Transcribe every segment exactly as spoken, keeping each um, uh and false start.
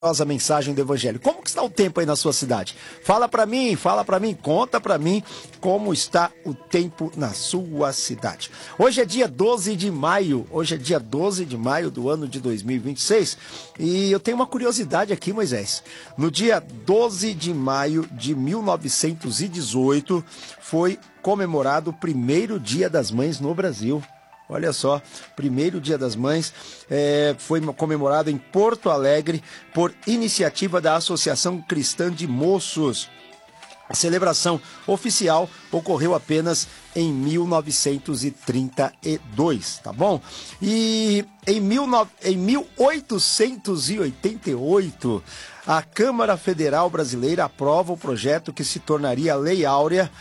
A mensagem do Evangelho. Como que está o tempo aí na sua cidade? Fala para mim, fala para mim, conta para mim como está o tempo na sua cidade. Hoje é dia doze de maio, hoje é dia doze de maio do ano de dois mil e vinte e seis e eu tenho uma curiosidade aqui, Moisés. No dia doze de maio de mil novecentos e dezoito foi comemorado o primeiro Dia das Mães no Brasil. Olha só, primeiro Dia das Mães é, foi comemorado em Porto Alegre por iniciativa da Associação Cristã de Moços. A celebração oficial ocorreu apenas em mil novecentos e trinta e dois, tá bom? E em, em mil oitocentos e oitenta e oito, a Câmara Federal Brasileira aprova o projeto que se tornaria a Lei Áurea,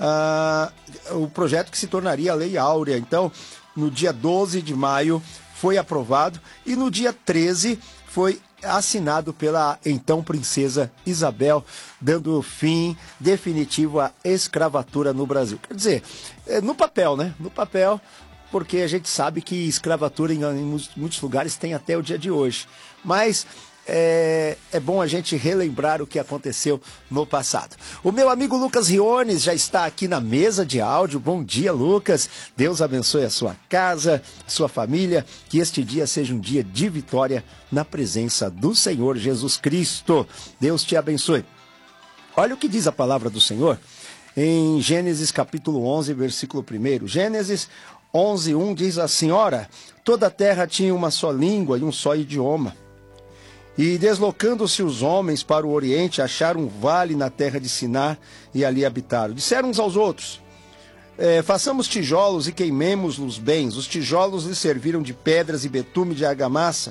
uh, o projeto que se tornaria a Lei Áurea. Então, no dia doze de maio foi aprovado e no dia treze foi assinado pela então princesa Isabel, dando fim definitivo à escravatura no Brasil. Quer dizer, no papel, né? No papel, porque a gente sabe que escravatura em, em muitos lugares tem até o dia de hoje. Mas É, é bom a gente relembrar o que aconteceu no passado. O meu amigo Lucas Riones já está aqui na mesa de áudio. Bom dia, Lucas. Deus abençoe a sua casa, a sua família. Que este dia seja um dia de vitória na presença do Senhor Jesus Cristo. Deus te abençoe. Olha o que diz a palavra do Senhor em Gênesis capítulo onze, versículo um. Gênesis onze, um diz assim: Ora, toda a terra tinha uma só língua e um só idioma. E deslocando-se os homens para o oriente, acharam um vale na terra de Siná e ali habitaram. Disseram uns aos outros, é, façamos tijolos e queimemos-los bens. Os tijolos lhes serviram de pedras e betume de argamassa.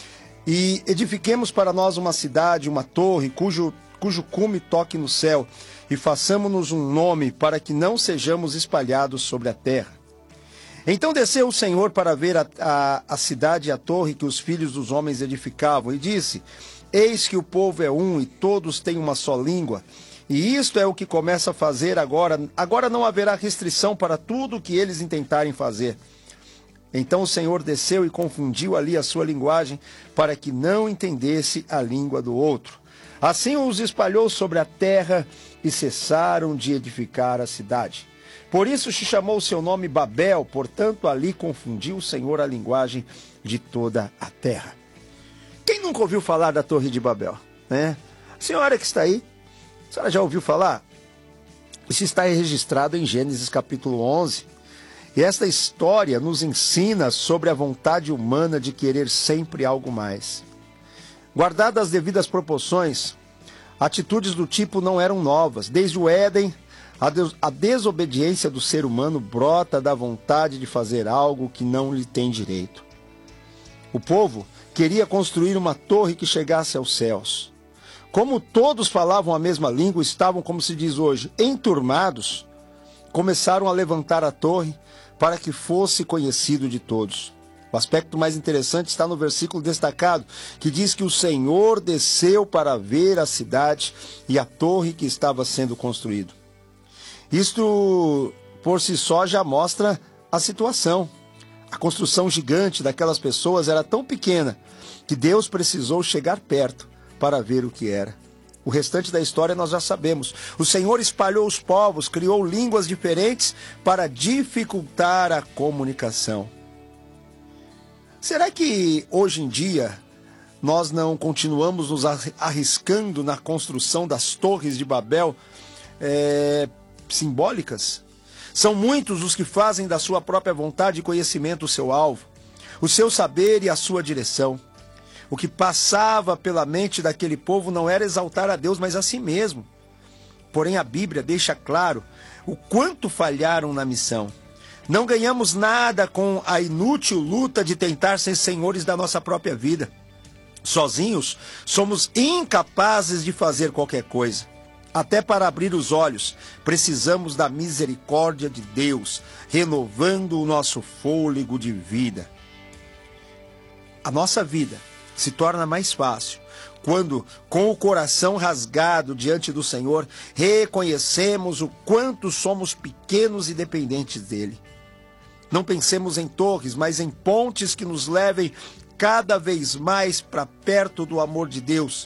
E edifiquemos para nós uma cidade, uma torre, cujo, cujo cume toque no céu. E façamo-nos um nome para que não sejamos espalhados sobre a terra. Então desceu o Senhor para ver a, a, a cidade e a torre que os filhos dos homens edificavam, e disse, eis que o povo é um, e todos têm uma só língua, e isto é o que começa a fazer agora, agora não haverá restrição para tudo o que eles intentarem fazer. Então o Senhor desceu e confundiu ali a sua linguagem, para que não entendesse a língua do outro. Assim os espalhou sobre a terra, e cessaram de edificar a cidade. Por isso se chamou o seu nome Babel, portanto ali confundiu o Senhor a linguagem de toda a terra. Quem nunca ouviu falar da Torre de Babel, né? A senhora que está aí, a senhora já ouviu falar? Isso está registrado em Gênesis capítulo onze. E esta história nos ensina sobre a vontade humana de querer sempre algo mais. Guardadas as devidas proporções, atitudes do tipo não eram novas. Desde o Éden, A, des a desobediência do ser humano brota da vontade de fazer algo que não lhe tem direito. O povo queria construir uma torre que chegasse aos céus. Como todos falavam a mesma língua, estavam, como se diz hoje, enturmados, começaram a levantar a torre para que fosse conhecido de todos. O aspecto mais interessante está no versículo destacado, que diz que o Senhor desceu para ver a cidade e a torre que estava sendo construída. Isto, por si só, já mostra a situação. A construção gigante daquelas pessoas era tão pequena que Deus precisou chegar perto para ver o que era. O restante da história nós já sabemos. O Senhor espalhou os povos, criou línguas diferentes para dificultar a comunicação. Será que hoje em dia nós não continuamos nos arriscando na construção das torres de Babel é, simbólicas? São muitos os que fazem da sua própria vontade e conhecimento o seu alvo, o seu saber e a sua direção. O que passava pela mente daquele povo não era exaltar a Deus, mas a si mesmo. Porém, a Bíblia deixa claro o quanto falharam na missão. Não ganhamos nada com a inútil luta de tentar ser senhores da nossa própria vida. Sozinhos, somos incapazes de fazer qualquer coisa. Até para abrir os olhos, precisamos da misericórdia de Deus, renovando o nosso fôlego de vida. A nossa vida se torna mais fácil quando, com o coração rasgado diante do Senhor, reconhecemos o quanto somos pequenos e dependentes dele. Não pensemos em torres, mas em pontes que nos levem cada vez mais para perto do amor de Deus.